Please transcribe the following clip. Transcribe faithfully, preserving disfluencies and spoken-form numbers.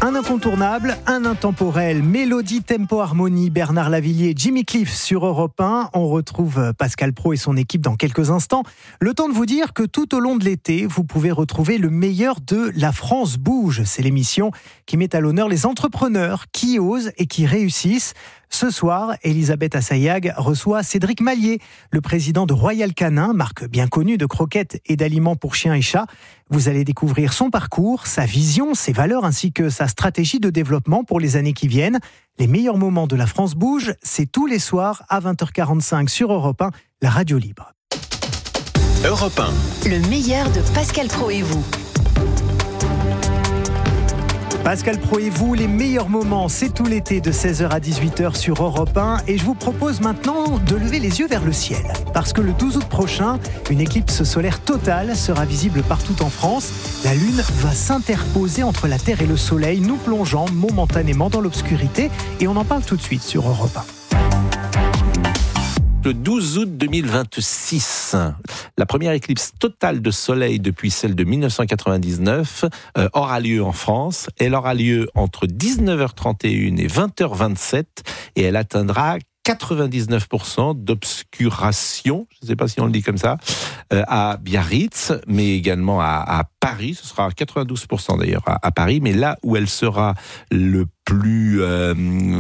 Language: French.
Un incontournable, un intemporel, mélodie, tempo, harmonie, Bernard Lavilliers, Jimmy Cliff sur Europe un. On retrouve Pascal Praud et son équipe dans quelques instants. Le temps de vous dire que tout au long de l'été, vous pouvez retrouver le meilleur de La France bouge. C'est l'émission qui met à l'honneur les entrepreneurs qui osent et qui réussissent. Ce soir, Elisabeth Assayag reçoit Cédric Mallier, le président de Royal Canin, marque bien connue de croquettes et d'aliments pour chiens et chats. Vous allez découvrir son parcours, sa vision, ses valeurs ainsi que sa stratégie de développement pour les années qui viennent. Les meilleurs moments de La France bouge, c'est tous les soirs à vingt heures quarante-cinq sur Europe un, la radio libre. Europe un. Le meilleur de Pascal Praud et vous. Pascal Praud et vous, les meilleurs moments, c'est tout l'été de seize heures à dix-huit heures sur Europe un. Et je vous propose maintenant de lever les yeux vers le ciel. Parce que le douze août prochain, une éclipse solaire totale sera visible partout en France. La Lune va s'interposer entre la Terre et le Soleil, nous plongeant momentanément dans l'obscurité. Et on en parle tout de suite sur Europe un. Le douze août deux mille vingt-six, la première éclipse totale de soleil depuis celle de dix-neuf cent quatre-vingt-dix-neuf euh, aura lieu en France. Elle aura lieu entre dix-neuf heures trente et une et vingt heures vingt-sept et elle atteindra quatre-vingt-dix-neuf pour cent d'obscuration, je ne sais pas si on le dit comme ça, euh, à Biarritz, mais également à, à Paris. Ce sera quatre-vingt-douze pour cent d'ailleurs à, à Paris, mais là où elle sera le plus euh,